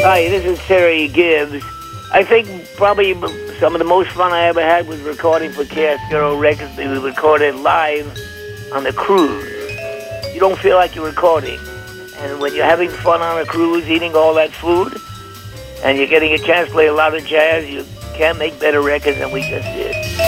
Hi, this is Terry Gibbs. I think probably some of the most fun I ever had was recording for Cascaro Records. We recorded live on the cruise. You don't feel like you're recording. And when you're having fun on a cruise, eating all that food, and you're getting a chance to play a lot of jazz, you can't make better records than we just did.